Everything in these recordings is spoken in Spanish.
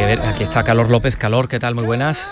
aquí está Calor López. Calor, ¿qué tal? Muy buenas.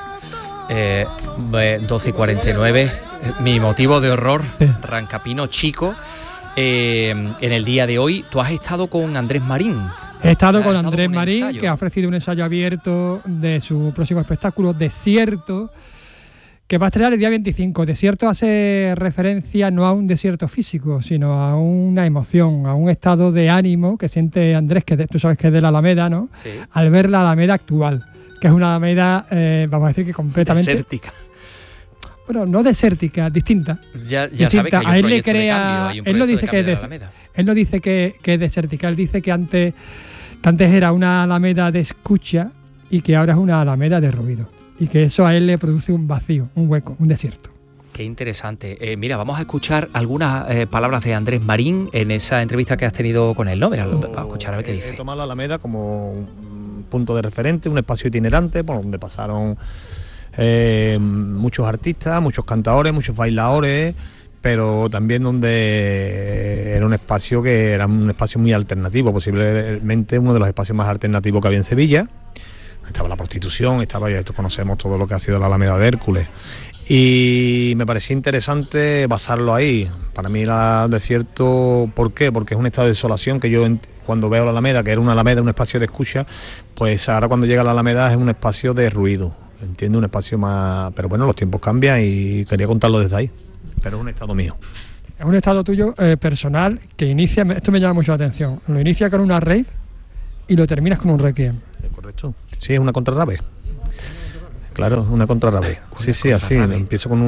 12:49. Mi motivo de horror, Rancapino Chico. En el día de hoy, tú has estado con Andrés Marín. He estado con Andrés Marín, que ha ofrecido un ensayo abierto de su próximo espectáculo, Desierto, que va a estrenar el día 25. Desierto hace referencia no a un desierto físico, sino a una emoción, a un estado de ánimo que siente Andrés, que tú sabes que es de la Alameda, ¿no? Sí. Al ver la Alameda actual, que es una Alameda, vamos a decir que completamente... Desértica. Bueno, no desértica, distinta. Ya distinta. sabe que hay un a él proyecto le crea, de cambio, hay un él no proyecto dice de que es cambio de la Alameda. Él no dice que es desértica, él dice que antes era una Alameda de escucha y que ahora es una Alameda de ruido. Y que eso a él le produce un vacío, un hueco, un desierto. Qué interesante. Mira, vamos a escuchar algunas palabras de Andrés Marín en esa entrevista que has tenido con él, ¿no? Mira, vamos a escuchar a ver qué dice. He tomado la Alameda como un punto de referente, un espacio itinerante por donde pasaron muchos artistas, muchos cantadores, muchos bailadores, pero también donde era un espacio muy alternativo, posiblemente uno de los espacios más alternativos que había en Sevilla. Estaba la prostitución, esto conocemos todo lo que ha sido la Alameda de Hércules. Y me parecía interesante basarlo ahí. Para mí el desierto, ¿por qué? Porque es un estado de desolación que yo cuando veo la Alameda, que era una Alameda, un espacio de escucha, pues ahora cuando llega la Alameda es un espacio de ruido, entiendo, un espacio más... Pero bueno, los tiempos cambian y quería contarlo desde ahí, pero es un estado mío. Es un estado tuyo personal que inicia, esto me llama mucho la atención, lo inicia con una rave y lo terminas con un requiem. Correcto. Sí, es una contrarrave. Claro, una contrarrave. Sí, así. Empiezo con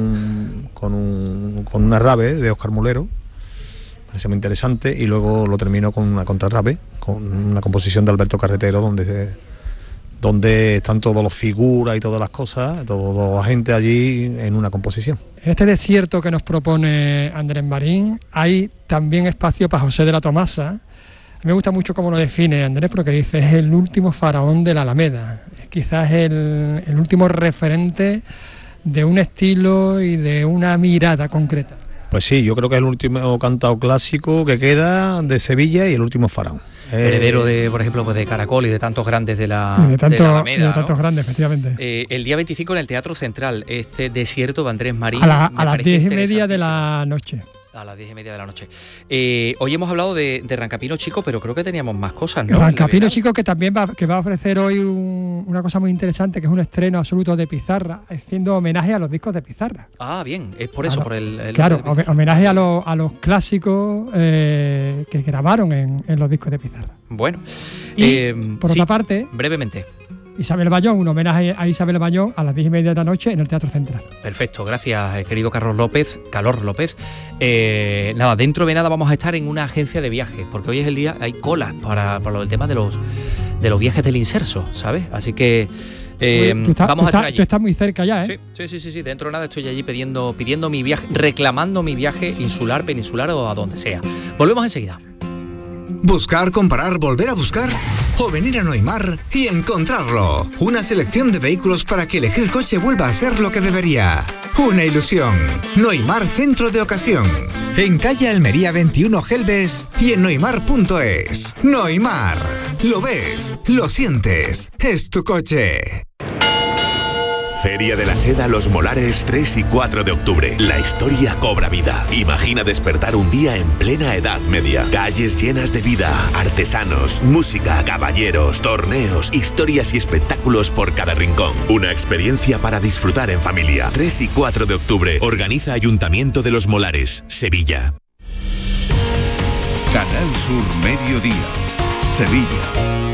una rave de Óscar Mulero, parece muy interesante, y luego lo termino con una contrarrave, con una composición de Alberto Carretero, donde están todos los figuras y todas las cosas, toda la gente allí en una composición. En este desierto que nos propone Andrés Marín hay también espacio para José de la Tomasa. Me gusta mucho cómo lo define Andrés, porque dice es el último faraón de la Alameda. Es quizás el último referente de un estilo y de una mirada concreta. Pues sí, yo creo que es el último cantado clásico que queda de Sevilla y el último faraón. Heredero de, por ejemplo, pues de Caracol y de tantos grandes de la Alameda, de tantos grandes, efectivamente. El día 25 en el Teatro Central, este Desierto de Andrés Marín. A las 10:30 de la noche. A las 10:30 de la noche. Hoy hemos hablado de Rancapino Chico, pero creo que teníamos más cosas, ¿no? Rancapino Chico, que también va a ofrecer hoy una cosa muy interesante, que es un estreno absoluto de Pizarra, haciendo homenaje a los discos de Pizarra. Ah, bien, es por eso, por el claro, homenaje a los clásicos que grabaron en los discos de Pizarra. Bueno. Y por otra parte... brevemente. Isabel Bayón, un homenaje a Isabel Bayón a las 10:30 de la noche en el Teatro Central. Perfecto, gracias, querido Calor López. Dentro de nada vamos a estar en una agencia de viajes, porque hoy es el día, hay colas para el tema de los viajes del inserso, ¿sabes? Así que vamos a estar allí. Tú estás muy cerca ya, ¿eh? Sí. Dentro de nada estoy allí pidiendo mi viaje, reclamando mi viaje insular, peninsular o a donde sea. Volvemos enseguida. Buscar, comparar, volver a buscar o venir a Noimar y encontrarlo. Una selección de vehículos para que elegir coche vuelva a ser lo que debería. Una ilusión. Noimar Centro de Ocasión. En calle Almería 21 Gelbes y en noimar.es. Noimar. Lo ves, lo sientes. Es tu coche. Feria de la Seda Los Molares 3 y 4 de octubre. La historia cobra vida. Imagina despertar un día en plena Edad Media. Calles llenas de vida, artesanos, música, caballeros, torneos, historias y espectáculos por cada rincón. Una experiencia para disfrutar en familia. 3 y 4 de octubre. Organiza Ayuntamiento de Los Molares, Sevilla. Canal Sur Mediodía, Sevilla.